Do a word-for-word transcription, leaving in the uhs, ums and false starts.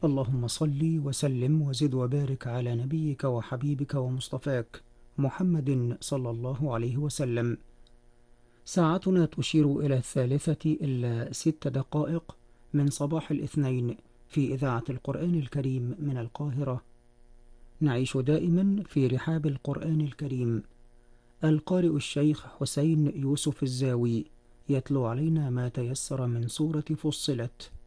اللهم صل وسلم وزد وبارك على نبيك وحبيبك ومصطفاك محمد صلى الله عليه وسلم. ساعتنا تشير إلى الثالثة إلا ست دقائق من صباح الاثنين في إذاعة القرآن الكريم من القاهرة. نعيش دائما في رحاب القرآن الكريم. القارئ الشيخ حسين يوسف الزاوي يتلو علينا ما تيسر من سورة فصلت.